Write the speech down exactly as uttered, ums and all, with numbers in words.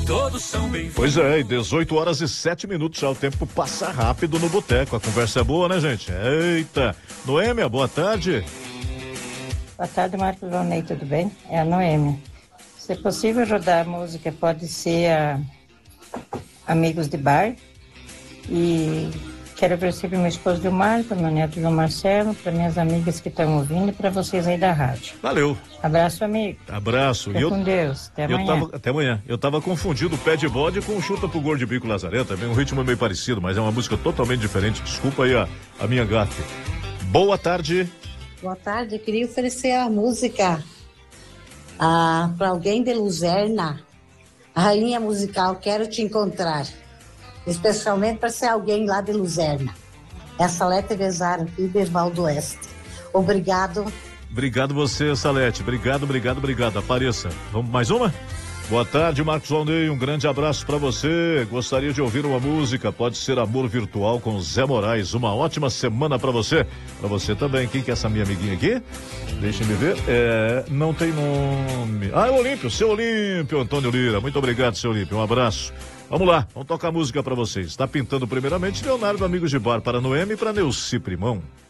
todos são bem-vindos. Pois é, e dezoito horas e sete minutos, já o tempo passa rápido no boteco. A conversa é boa, né, gente? Eita. Noêmia, boa tarde. Boa tarde, Marcos Valnei, tudo bem? É a Noêmia. Se é possível rodar a música, pode ser a Amigos de Bar. E quero oferecer para meu esposo Vilmar, para meu neto João Marcelo, para minhas amigas que estão ouvindo e para vocês aí da rádio. Valeu. Abraço, amigo. Abraço. Fica eu, com Deus. Até eu amanhã. Tava, até amanhã. Eu tava confundindo o pé de bode com o chuta pro gordo de bico Lazareta. Também um ritmo meio parecido, mas é uma música totalmente diferente. Desculpa aí a, a minha gafe. Boa tarde. Boa tarde. Eu queria oferecer a música ah, para alguém de Luzerna. A rainha musical Quero Te Encontrar. Especialmente para ser alguém lá de Luzerna. É Salete Vezara, Iberval do Oeste. Obrigado. Obrigado você, Salete. Obrigado, obrigado, obrigado. Apareça. Vamos mais uma? Boa tarde, Marcos Valnei. Um grande abraço para você. Gostaria de ouvir uma música. Pode ser Amor Virtual com Zé Moraes. Uma ótima semana para você. Para você também. Quem que é essa minha amiguinha aqui? Deixa me ver. É, não tem nome. Ah, é o Olímpio. Seu Olímpio, Antônio Lira. Muito obrigado, seu Olímpio. Um abraço. Vamos lá, vamos tocar música para vocês. Está pintando primeiramente Leonardo Amigos de Bar para Noemi e para Neuci Primão.